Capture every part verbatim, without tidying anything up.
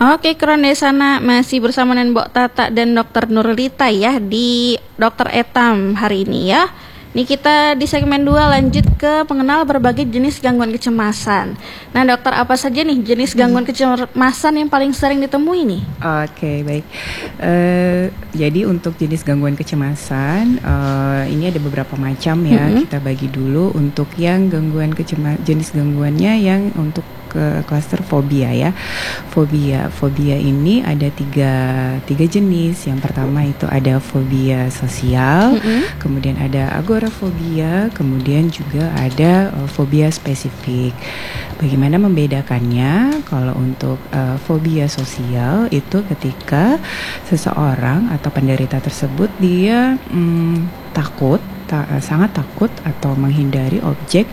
Oke, keren deh sana. Masih bersama dengan Mbok Tata dan Dokter Nurlita ya di Dokter Etam hari ini ya. Nih kita di segmen dua lanjut ke pengenal berbagai jenis gangguan kecemasan. Nah dokter, apa saja nih jenis gangguan kecemasan yang paling sering ditemui nih? Oke, baik. Uh, jadi untuk jenis gangguan kecemasan uh, ini ada beberapa macam ya. Mm-hmm. Kita bagi dulu untuk yang gangguan kecema jenis gangguannya yang untuk ke klaster fobia ya. Fobia, fobia ini ada tiga tiga jenis. Yang pertama itu ada fobia sosial, mm-hmm. kemudian ada agorafobia, kemudian juga ada uh, fobia spesifik. Bagaimana membedakannya? Kalau untuk uh, fobia sosial itu ketika seseorang atau penderita tersebut dia hmm, takut Ta- sangat takut atau menghindari objek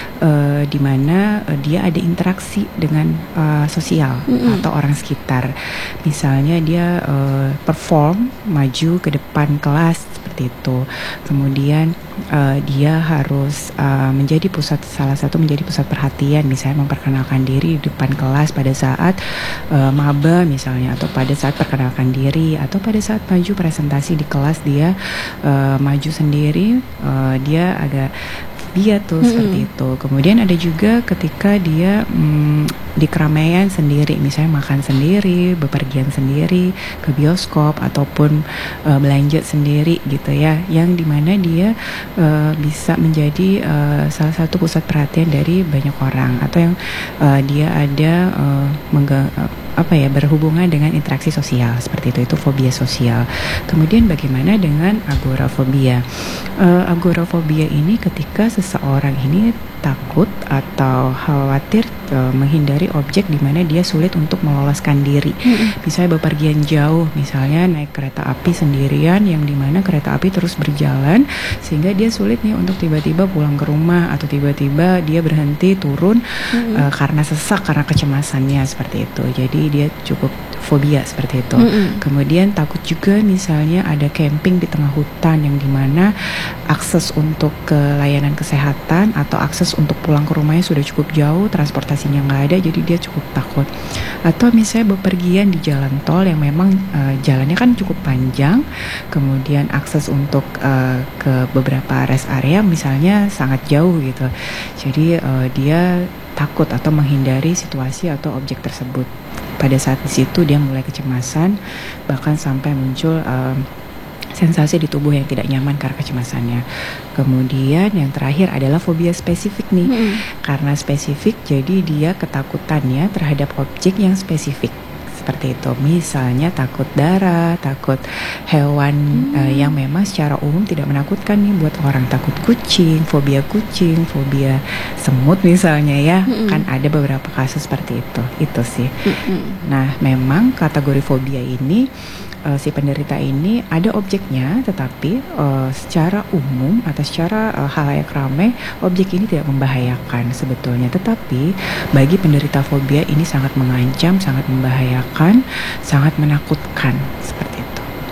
uh, di mana uh, dia ada interaksi dengan uh, sosial mm-hmm. atau orang sekitar. Misalnya dia uh, perform maju ke depan kelas seperti itu. Kemudian uh, dia harus uh, menjadi pusat salah satu menjadi pusat perhatian, misalnya memperkenalkan diri di depan kelas pada saat uh, maba misalnya, atau pada saat perkenalkan diri, atau pada saat maju presentasi di kelas dia uh, maju sendiri. Uh, dia agak fobia tuh hmm. seperti itu. Kemudian ada juga ketika dia hmm, di keramaian sendiri, misalnya makan sendiri, bepergian sendiri ke bioskop ataupun uh, belanja sendiri gitu ya, yang dimana dia uh, bisa menjadi uh, salah satu pusat perhatian dari banyak orang, atau yang uh, dia ada uh, mengga- uh, apa ya berhubungan dengan interaksi sosial seperti itu, itu fobia sosial. Kemudian bagaimana dengan agorafobia? Uh, agorafobia ini ketika seseorang ini takut atau khawatir uh, menghindari objek di mana dia sulit untuk meloloskan diri. Mm-hmm. Misalnya bepergian jauh, misalnya naik kereta api sendirian yang dimana kereta api terus berjalan sehingga dia sulit nih untuk tiba-tiba pulang ke rumah, atau tiba-tiba dia berhenti turun mm-hmm. uh, karena sesak, karena kecemasannya seperti itu. Jadi dia cukup fobia seperti itu. Mm-hmm. Kemudian takut juga misalnya ada camping di tengah hutan yang dimana akses untuk ke layanan kesehatan atau akses untuk pulang ke rumahnya sudah cukup jauh, transportasinya nggak ada, jadi dia cukup takut. Atau misalnya bepergian di jalan tol yang memang uh, jalannya kan cukup panjang, kemudian akses untuk uh, ke beberapa rest area misalnya sangat jauh gitu, jadi uh, dia takut atau menghindari situasi atau objek tersebut. Pada saat di situ dia mulai kecemasan, bahkan sampai muncul uh, sensasi di tubuh yang tidak nyaman karena kecemasannya. Kemudian yang terakhir adalah fobia spesifik nih. Hmm. Karena spesifik, jadi dia ketakutannya terhadap objek yang spesifik. Seperti itu, misalnya takut darah, takut hewan hmm. uh, yang memang secara umum tidak menakutkan nih buat orang. Takut kucing, fobia kucing, fobia semut misalnya ya, hmm. kan ada beberapa kasus seperti itu. Itu sih. Hmm. Nah, memang kategori fobia ini Uh, si penderita ini ada objeknya, tetapi uh, secara umum atau secara uh, halayak ramai objek ini tidak membahayakan sebetulnya, tetapi bagi penderita fobia ini sangat mengancam, sangat membahayakan, sangat menakutkan seperti itu.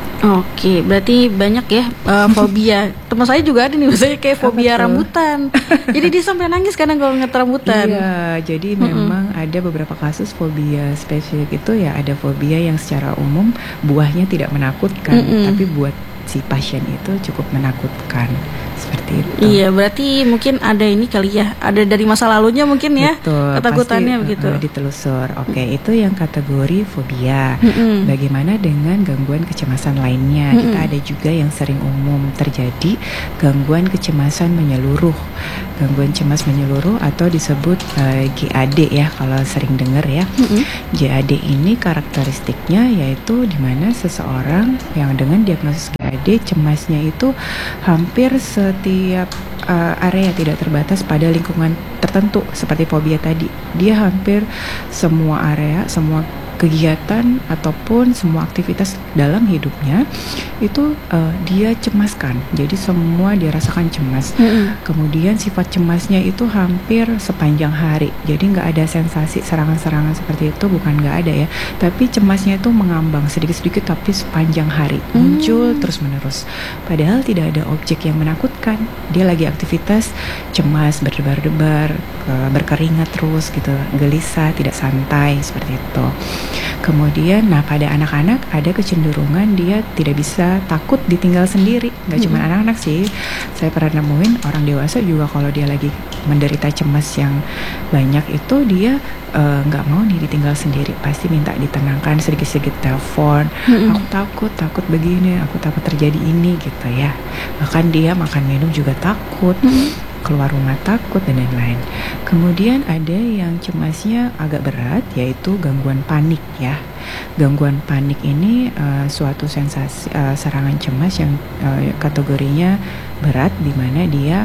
Oke, berarti banyak ya uh, fobia. Teman saya juga ada nih, misalnya kayak fobia rambutan. Jadi dia sampai nangis kadang kalau ngeliat rambutan. Iya, jadi mm-hmm. memang ada beberapa kasus fobia spesifik itu ya, ada fobia yang secara umum buahnya tidak menakutkan, mm-hmm. tapi buat si pasien itu cukup menakutkan. Seperti itu. Iya, berarti mungkin ada ini kali ya, ada dari masa lalunya mungkin ya. Betul, ketakutannya pasti, begitu. Uh, ditelusur. Oke, okay, itu yang kategori fobia. Mm-hmm. Bagaimana dengan gangguan kecemasan lainnya? Mm-hmm. Kita ada juga yang sering umum terjadi, gangguan kecemasan menyeluruh. Gangguan cemas menyeluruh atau disebut uh, G A D ya, kalau sering dengar ya. Mm-hmm. G A D ini karakteristiknya yaitu di mana seseorang yang dengan diagnosis G A D cemasnya itu hampir se setiap uh, area tidak terbatas pada lingkungan tertentu seperti fobia tadi. Dia hampir semua area, semua kegiatan ataupun semua aktivitas dalam hidupnya itu uh, dia cemaskan. Jadi semua dia rasakan cemas. Mm-hmm. Kemudian sifat cemasnya itu hampir sepanjang hari. Jadi nggak ada sensasi serangan-serangan seperti itu, bukan nggak ada ya. Tapi cemasnya itu mengambang sedikit-sedikit tapi sepanjang hari, mm-hmm. muncul terus-menerus. Padahal tidak ada objek yang menakutkan. Dia lagi aktivitas cemas, berdebar-debar, uh, berkeringat terus gitu, gelisah, tidak santai seperti itu. Kemudian, nah pada anak-anak ada kecenderungan dia tidak bisa, takut ditinggal sendiri. Nggak Mm-mm. cuma anak-anak sih, saya pernah nemuin orang dewasa juga kalau dia lagi menderita cemas yang banyak itu dia eh, nggak mau nih ditinggal sendiri, pasti minta ditenangkan, sedikit-sedikit telepon, Mm-mm. aku takut, takut begini, aku takut terjadi ini gitu ya. Bahkan dia makan minum juga takut, Mm-mm. keluar rumah takut dan lain-lain. Kemudian ada yang cemasnya agak berat, yaitu gangguan panik ya. Gangguan panik ini uh, suatu sensasi uh, serangan cemas yang uh, kategorinya berat, di mana dia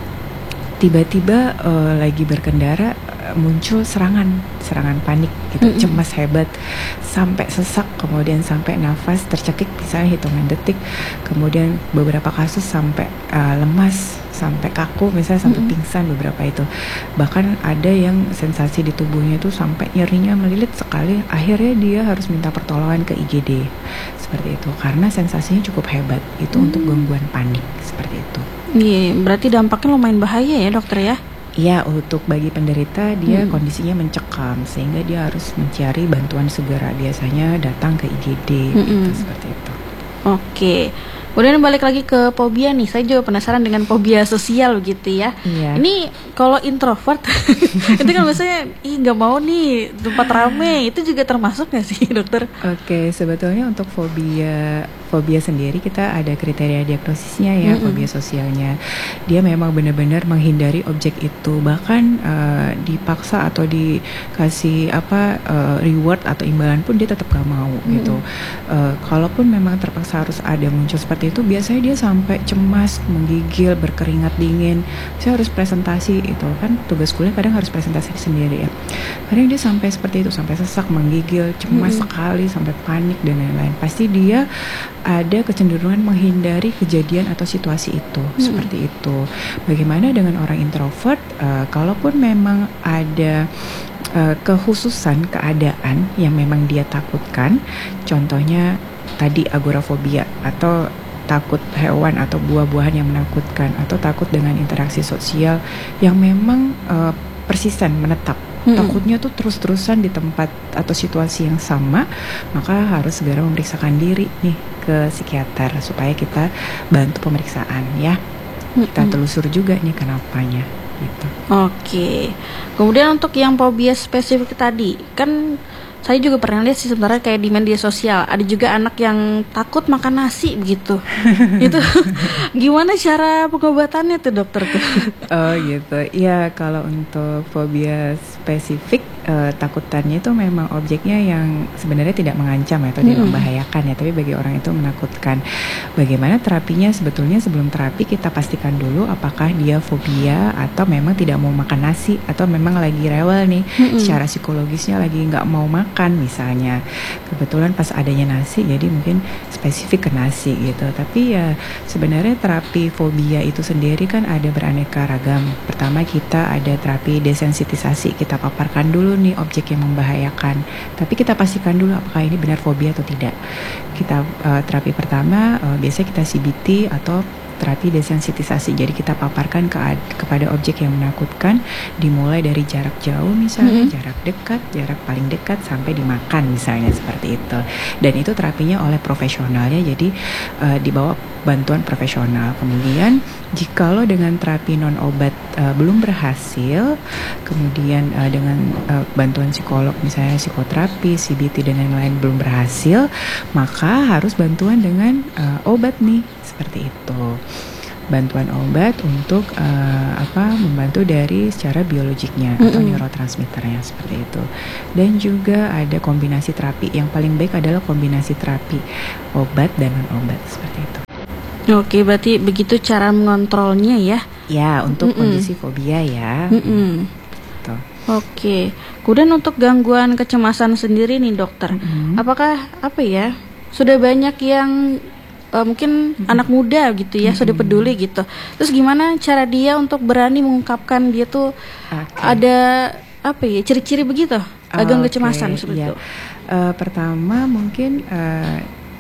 tiba-tiba uh, lagi berkendara uh, muncul serangan serangan panik gitu, Mm-mm. cemas hebat sampai sesak, kemudian sampai nafas tercekik misalnya hitungan detik, kemudian beberapa kasus sampai uh, lemas, sampai kaku misalnya, sampai Mm-mm. pingsan beberapa itu. Bahkan ada yang sensasi di tubuhnya itu sampai nyerinya melilit sekali, akhirnya dia harus minta pertolongan ke I G D seperti itu karena sensasinya cukup hebat. Itu Hmm. untuk gangguan panik seperti itu. Iya, berarti dampaknya lumayan bahaya ya dokter ya? Ya, untuk bagi penderita dia Hmm. kondisinya mencekam sehingga dia harus mencari bantuan segera, biasanya datang ke I G D Mm-mm. gitu, seperti itu. Oke. Kemudian balik lagi ke fobia nih, saya juga penasaran dengan fobia sosial gitu ya. Iya. Ini kalau introvert, itu kan biasanya, ih nggak mau nih tempat rame, itu juga termasuk nggak sih dokter? Oke, sebetulnya untuk fobia fobia sendiri kita ada kriteria diagnosisnya ya. Mm-mm. Fobia sosialnya, dia memang benar-benar menghindari objek itu, bahkan uh, dipaksa atau dikasih apa uh, reward atau imbalan pun dia tetap gak mau Mm-mm. gitu. Uh, kalaupun memang terpaksa harus ada muncul seperti itu, biasanya dia sampai cemas, menggigil, berkeringat dingin. Saya harus presentasi, itu kan tugas kuliah kadang harus presentasi sendiri ya. Kadang dia sampai seperti itu, sampai sesak, menggigil, cemas Mm-mm. sekali, sampai panik dan lain-lain. Pasti dia ada kecenderungan menghindari kejadian atau situasi itu, Mm-mm. seperti itu. Bagaimana dengan orang introvert? Uh, kalaupun memang ada uh, kekhususan keadaan yang memang dia takutkan, contohnya tadi agorafobia atau takut hewan atau buah-buahan yang menakutkan, atau takut dengan interaksi sosial yang memang uh, persisten, menetap. Mm-mm. Takutnya tuh terus-terusan di tempat atau situasi yang sama, maka harus segera memeriksakan diri nih ke psikiater supaya kita bantu pemeriksaan ya. Kita Mm-mm. telusur juga nih kenapanya gitu. Oke. Kemudian untuk yang fobia spesifik tadi, kan saya juga pernah lihat sih sebenarnya kayak di media sosial ada juga anak yang takut makan nasi begitu. Itu gimana cara pengobatannya tuh dokter tuh? Oh gitu. Ya, kalau untuk fobia spesifik, eh, takutannya itu memang objeknya yang sebenarnya tidak mengancam ya, atau tidak Mm-mm. membahayakan ya, tapi bagi orang itu menakutkan. Bagaimana terapinya? Sebetulnya sebelum terapi kita pastikan dulu apakah dia fobia atau memang tidak mau makan nasi, atau memang lagi rewel nih, Mm-mm. secara psikologisnya lagi nggak mau makan misalnya. Kebetulan pas adanya nasi, jadi mungkin spesifik ke nasi gitu. Tapi ya sebenarnya terapi fobia itu sendiri kan ada beraneka ragam. Pertama kita ada terapi desensitisasi, kita paparkan dulu nih objek yang membahayakan, tapi kita pastikan dulu apakah ini benar fobia atau tidak. Kita uh, terapi pertama uh, biasanya kita C B T atau terapi desensitisasi. Jadi kita paparkan ke, kepada objek yang menakutkan, dimulai dari jarak jauh misalnya, Mm-hmm. jarak dekat, jarak paling dekat, sampai dimakan misalnya, seperti itu. Dan itu terapinya oleh profesionalnya, jadi uh, dibawa bantuan profesional. Kemudian jikalau dengan terapi non obat uh, belum berhasil, kemudian uh, dengan uh, bantuan psikolog misalnya psikoterapi, C B T dan lain-lain belum berhasil, maka harus bantuan dengan uh, obat nih, seperti itu. Bantuan obat untuk uh, apa membantu dari secara biologiknya Mm-mm. atau neurotransmitternya, seperti itu. Dan juga ada kombinasi terapi. Yang paling baik adalah kombinasi terapi obat dan non obat, seperti itu. Oke, berarti begitu cara mengontrolnya ya. Ya, untuk Mm-mm. kondisi fobia ya. Mm-mm. Gitu. Oke. Kemudian untuk gangguan kecemasan sendiri nih dokter, Mm-mm. apakah apa ya sudah banyak yang uh, mungkin Mm-mm. anak muda gitu ya sudah Mm-mm. peduli gitu. Terus gimana cara dia untuk berani mengungkapkan dia tuh Oke. ada apa ya ciri-ciri begitu gangguan Oke, kecemasan seperti iya. itu? Uh, pertama mungkin uh,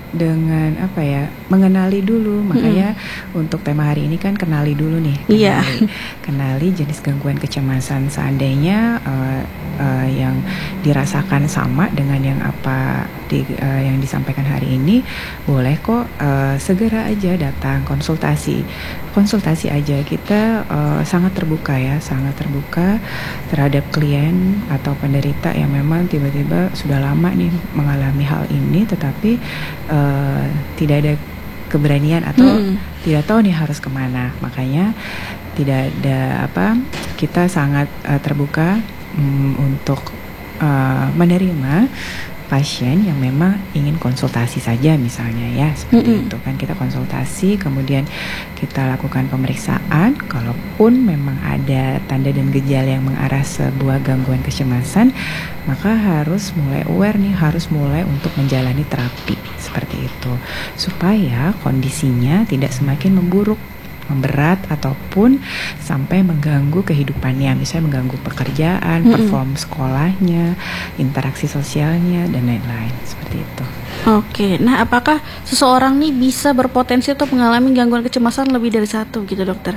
dengan apa ya, mengenali dulu. Makanya hmm. untuk tema hari ini kan kenali dulu nih. Kenali, yeah. kenali jenis gangguan kecemasan. Seandainya uh, uh, yang dirasakan sama dengan yang apa di, uh, yang disampaikan hari ini, boleh kok uh, segera aja datang konsultasi. Konsultasi aja, kita uh, sangat terbuka ya, sangat terbuka terhadap klien atau penderita yang memang tiba-tiba sudah lama nih mengalami hal ini, tetapi uh, tidak ada keberanian atau hmm. tidak tahu nih harus kemana. Makanya tidak ada apa, kita sangat uh, terbuka um, untuk uh, menerima pasien yang memang ingin konsultasi saja misalnya ya, seperti mm-hmm. itu kan, kita konsultasi, kemudian kita lakukan pemeriksaan. Kalaupun memang ada tanda dan gejala yang mengarah sebuah gangguan kecemasan, maka harus mulai aware nih, harus mulai untuk menjalani terapi seperti itu, supaya kondisinya tidak semakin memburuk, memberat, ataupun sampai mengganggu kehidupannya, misalnya mengganggu pekerjaan, mm-hmm. perform sekolahnya, interaksi sosialnya, dan lain-lain seperti itu. Oke, nah apakah seseorang nih bisa berpotensi untuk mengalami gangguan kecemasan lebih dari satu gitu, dokter?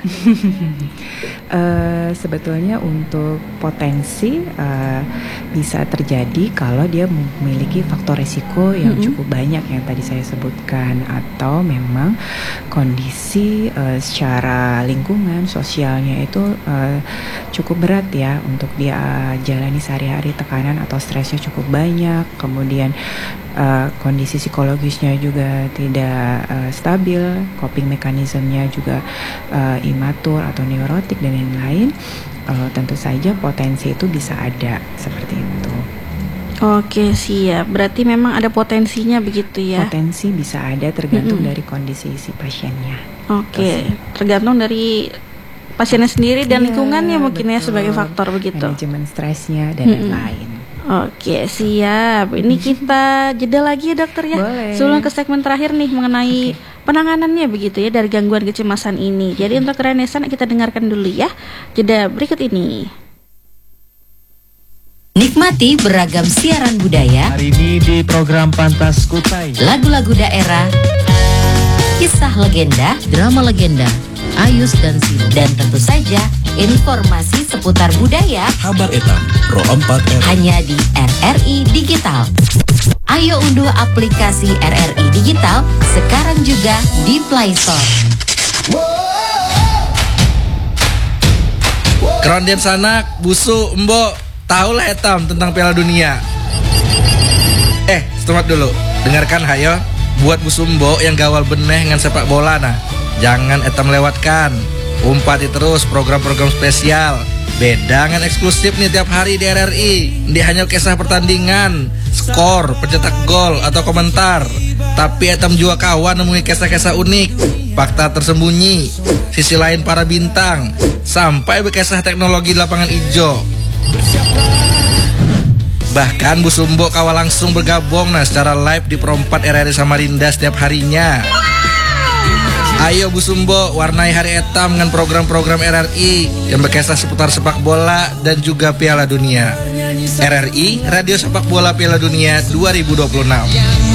uh, sebetulnya untuk potensi uh, bisa terjadi kalau dia memiliki faktor risiko yang mm-hmm. cukup banyak yang tadi saya sebutkan, atau memang kondisi uh, secara lingkungan sosialnya itu uh, cukup berat ya untuk dia uh, jalani sehari-hari, tekanan atau stresnya cukup banyak, kemudian Uh, kondisi psikologisnya juga tidak uh, stabil, coping mekanismenya juga uh, imatur atau neurotik dan lain-lain, uh, tentu saja potensi itu bisa ada seperti itu. Oke, siap. Berarti memang ada potensinya begitu ya? Potensi bisa ada, tergantung mm-hmm. dari kondisi si pasiennya. Oke, tergantung dari pasiennya sendiri dan iya, lingkungannya mungkin betul. Ya sebagai faktor begitu. Manajemen stresnya dan mm-hmm. lain-lain. Oke, siap. Ini kita jeda lagi ya, dokter ya. Boleh. Sebelum ke segmen terakhir nih mengenai okay. penanganannya begitu ya dari gangguan kecemasan ini. Jadi untuk Renaissance kita dengarkan dulu ya jeda berikut ini. Nikmati beragam siaran budaya. Hari ini di program Pantas Kutai. Lagu-lagu daerah, kisah legenda, drama legenda, Ayus dan Sino, dan tentu saja informasi seputar budaya. Kabar Etam, Pro empat R. Hanya di R R I Digital. Ayo unduh aplikasi R R I Digital sekarang juga di Play Store. Kerondian sanak, busu, embok, tahulah Etam tentang Piala Dunia. Eh, setemat dulu. Dengarkan hayo, buat busu embok yang gawal beneh dengan sepak bola nah. Jangan Etam lewatkan. Umpati terus program-program spesial. Beda dengan eksklusif nih tiap hari di R R I. Ini hanya kisah pertandingan, skor, pencetak gol, atau komentar. Tapi Etam juga kawan nemui kisah-kisah unik, fakta tersembunyi, sisi lain para bintang, sampai berkisah teknologi lapangan ijo. Bahkan Bu Sumbo kawal langsung bergabung nah secara live di Pro empat R R I Samarinda setiap harinya. Ayo Bu Sumbo, warnai hari Etam dengan program-program R R I yang berkisah seputar sepak bola dan juga Piala Dunia. R R I, Radio Sepak Bola Piala Dunia dua ribu dua puluh enam.